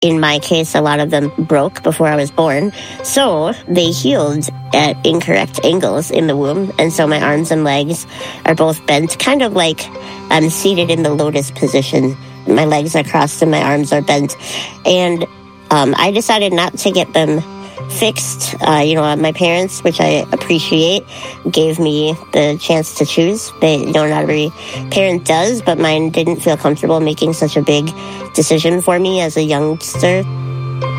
in my case, a lot of them broke before I was born. So they healed at incorrect angles in the womb. And so my arms and legs are both bent, kind of like I'm seated in the lotus position. My legs are crossed and my arms are bent. And I decided not to get them fixed. My parents, which I appreciate, gave me the chance to choose. Not every parent does, but mine didn't feel comfortable making such a big decision for me as a youngster.